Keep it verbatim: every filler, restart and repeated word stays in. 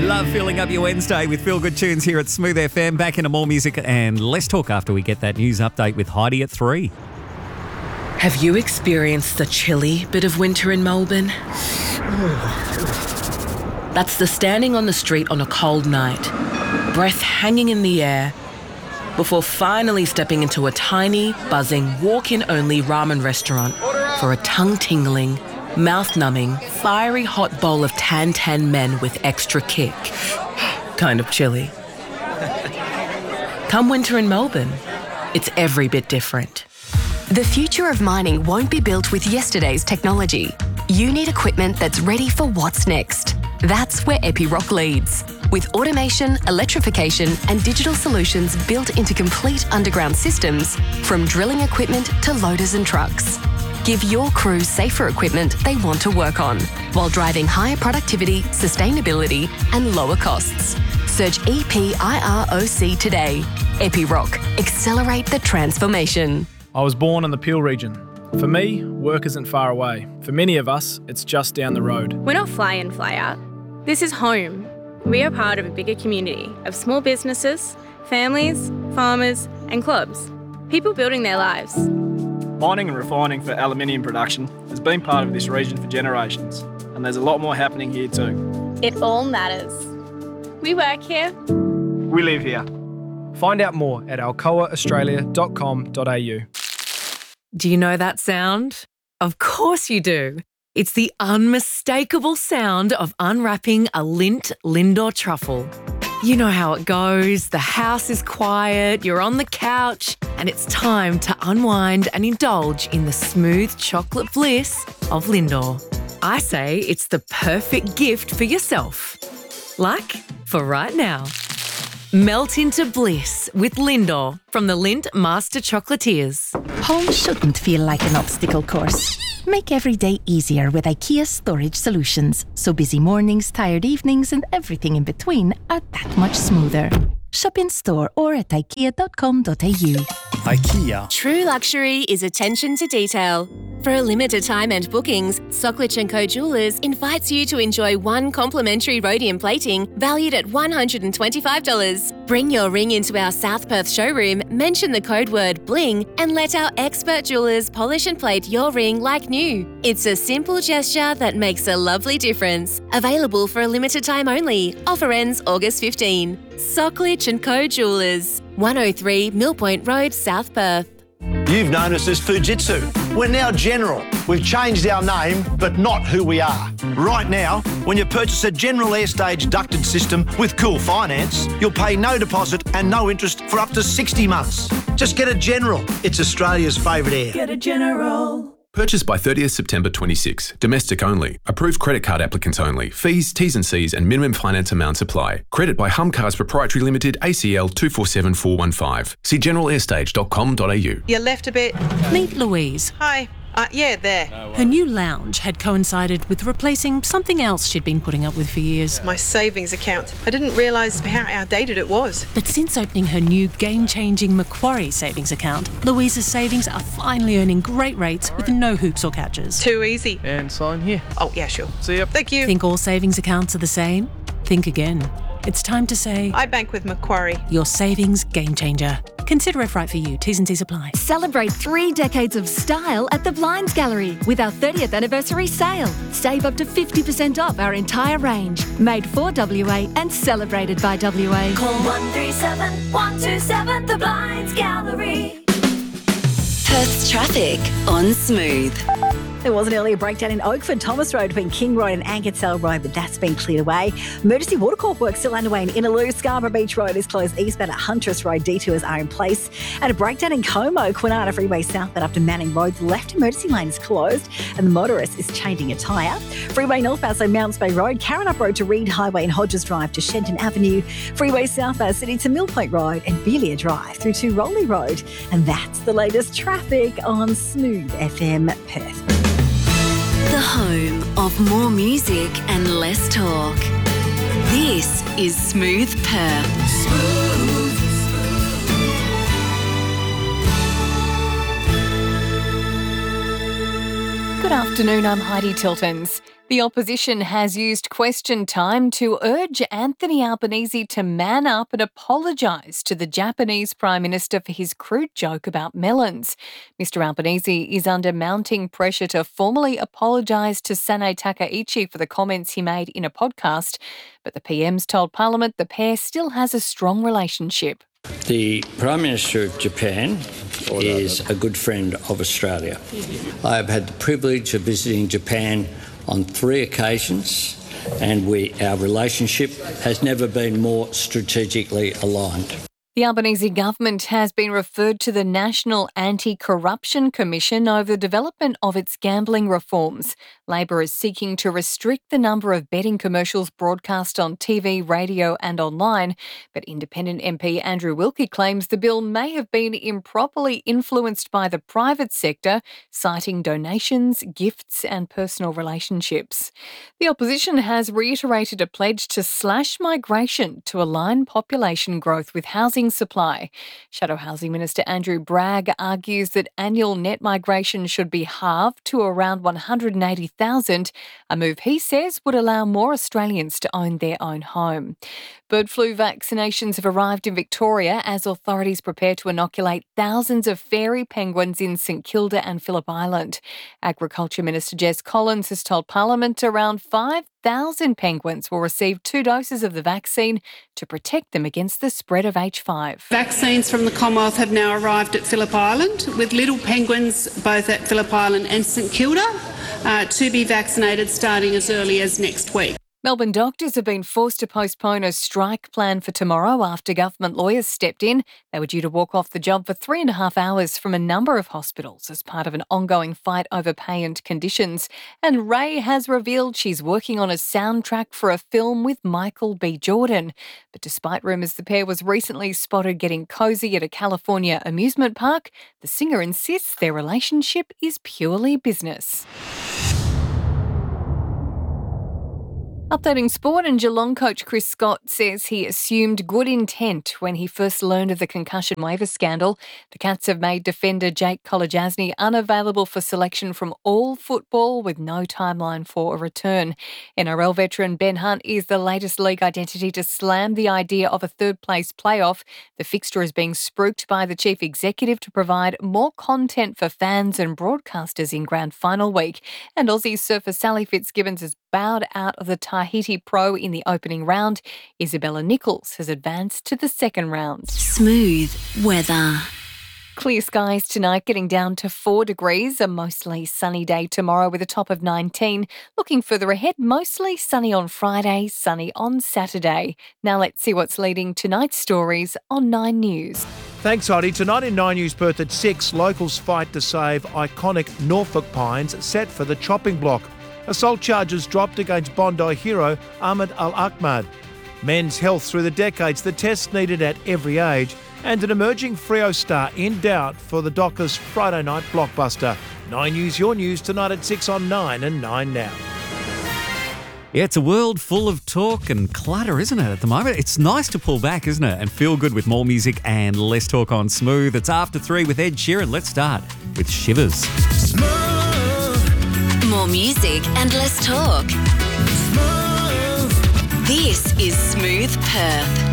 Love filling up your Wednesday with Feel Good Tunes here at Smooth F M. Back into more music and let's talk after we get that news update with Heidi at three. Have you experienced the chilly bit of winter in Melbourne? That's the standing on the street on a cold night, breath hanging in the air, before finally stepping into a tiny, buzzing, walk-in-only ramen restaurant for a tongue-tingling, mouth-numbing, fiery hot bowl of tan-tan men with extra kick. Kind of chilly. Come winter in Melbourne, it's every bit different. The future of mining won't be built with yesterday's technology. You need equipment that's ready for what's next. That's where Epiroc leads. With automation, electrification and digital solutions built into complete underground systems, from drilling equipment to loaders and trucks. Give your crew safer equipment they want to work on, while driving higher productivity, sustainability and lower costs. Search E P I R O C today. Epiroc. Accelerate the transformation. I was born in the Peel region. For me, work isn't far away. For many of us, it's just down the road. We're not fly in, fly out. This is home. We are part of a bigger community of small businesses, families, farmers and clubs. People building their lives. Mining and refining for aluminium production has been part of this region for generations, and there's a lot more happening here too. It all matters. We work here. We live here. Find out more at alcoa australia dot com dot a u. Do you know that sound? Of course you do. It's the unmistakable sound of unwrapping a Lindt Lindor truffle. You know how it goes. The house is quiet, you're on the couch, and it's time to unwind and indulge in the smooth chocolate bliss of Lindor. I say it's the perfect gift for yourself. Like for right now. Melt into bliss with Lindor from the Lindt Master Chocolatiers. Home shouldn't feel like an obstacle course. Make every day easier with IKEA Storage Solutions, so busy mornings, tired evenings and everything in between are that much smoother. Shop in store or at ikea dot com dot a u. IKEA. True luxury is attention to detail. For a limited time and bookings, Socklich and Co Jewellers invites you to enjoy one complimentary rhodium plating valued at one hundred twenty-five dollars. Bring your ring into our South Perth showroom, mention the code word BLING and let our expert jewellers polish and plate your ring like new. It's a simple gesture that makes a lovely difference. Available for a limited time only. Offer ends August fifteenth. Socklich and Co Jewellers, one oh three Mill Point Road, South Perth. You've known us as Fujitsu. We're now General. We've changed our name, but not who we are. Right now, when you purchase a General Airstage ducted system with Cool Finance, you'll pay no deposit and no interest for up to sixty months. Just get a General. It's Australia's favourite air. Get a General. Purchased by thirtieth September twenty-six. Domestic only. Approved credit card applicants only. Fees, T's and C's and minimum finance amounts apply. Credit by Humcars Proprietary Limited, A C L two four seven four one five. See general airstage dot com dot a u. You left a bit. Meet Louise. Hi. Uh, yeah, there. Her new lounge had coincided with replacing something else she'd been putting up with for years. My savings account. I didn't realise how outdated it was. But since opening her new game-changing Macquarie savings account, Louise's savings are finally earning great rates with no hoops or catches. Too easy. And sign here. Oh, yeah, sure. See ya. Thank you. Think all savings accounts are the same? Think again. It's time to say... I bank with Macquarie. Your savings game changer. Consider if right for you. T's and C's apply. Celebrate three decades of style at the Blinds Gallery with our thirtieth anniversary sale. Save up to fifty percent off our entire range. Made for W A and celebrated by W A. Call one three seven, one two seven, the Blinds Gallery. Perth's traffic on Smooth. There was an earlier breakdown in Oakford, Thomas Road between King Road and Ankersell Road, but that's been cleared away. Emergency water corp work still underway in Innaloo. Scarborough Beach Road is closed eastbound at Huntress Road. Detours are in place. And a breakdown in Como, Kwinana Freeway southbound up to Manning Road. The left emergency lane is closed and the motorist is changing a tyre. Freeway northbound, so Mounts Bay Road, Karrinyup Road to Reed Highway and Hodges Drive to Shenton Avenue. Freeway southbound City to Mill Point Road and Belia Drive through to Rowley Road. And that's the latest traffic on Smooth F M Perth. The home of more music and less talk. This is Smooth Perth. Smooth. Good afternoon, I'm Heidi Tiltons. The opposition has used question time to urge Anthony Albanese to man up and apologise to the Japanese Prime Minister for his crude joke about melons. Mister Albanese is under mounting pressure to formally apologise to Sanae Takaichi for the comments he made in a podcast, but the P M's told Parliament the pair still has a strong relationship. The Prime Minister of Japan is a good friend of Australia. I have had the privilege of visiting Japan on three occasions, and we, our relationship has never been more strategically aligned. The Albanese government has been referred to the National Anti-Corruption Commission over the development of its gambling reforms. Labor is seeking to restrict the number of betting commercials broadcast on T V, radio and online, but independent M P Andrew Wilkie claims the bill may have been improperly influenced by the private sector, citing donations, gifts and personal relationships. The opposition has reiterated a pledge to slash migration to align population growth with housing supply. Shadow Housing Minister Andrew Bragg argues that annual net migration should be halved to around one hundred eighty thousand, a move he says would allow more Australians to own their own home. Bird flu vaccinations have arrived in Victoria as authorities prepare to inoculate thousands of fairy penguins in St Kilda and Phillip Island. Agriculture Minister Jess Collins has told Parliament around five thousand penguins will receive two doses of the vaccine to protect them against the spread of H five. Vaccines from the Commonwealth have now arrived at Phillip Island, with little penguins both at Phillip Island and St Kilda uh, to be vaccinated starting as early as next week. Melbourne doctors have been forced to postpone a strike plan for tomorrow after government lawyers stepped in. They were due to walk off the job for three and a half hours from a number of hospitals as part of an ongoing fight over pay and conditions. And Ray has revealed she's working on a soundtrack for a film with Michael B. Jordan. But despite rumours the pair was recently spotted getting cosy at a California amusement park, the singer insists their relationship is purely business. Updating sport, and Geelong coach Chris Scott says he assumed good intent when he first learned of the concussion waiver scandal. The Cats have made defender Jake Kolodjasny unavailable for selection from all football with no timeline for a return. N R L veteran Ben Hunt is the latest league identity to slam the idea of a third-place playoff. The fixture is being spruiked by the chief executive to provide more content for fans and broadcasters in grand final week. And Aussie surfer Sally Fitzgibbons has bowed out of the Tahiti Pro in the opening round. Isabella Nichols has advanced to the second round. Smooth weather. Clear skies tonight, getting down to four degrees. A mostly sunny day tomorrow with a top of nineteen. Looking further ahead, mostly sunny on Friday, sunny on Saturday. Now let's see what's leading tonight's stories on Nine News. Thanks, Heidi. Tonight in Nine News Perth at six, locals fight to save iconic Norfolk pines set for the chopping block. Assault charges dropped against Bondi hero Ahmed Al-Ahmad. Men's health through the decades, the tests needed at every age, and an emerging Freo star in doubt for the Dockers Friday night blockbuster. Nine News, your news tonight at six on Nine and Nine Now. Yeah, it's a world full of talk and clutter, isn't it, at the moment? It's nice to pull back, isn't it? And feel good with more music and less talk on Smooth. It's After Three with Ed Sheeran. Let's start with Shivers. Smooth. More music and less talk. Smooth. This is Smooth Perth.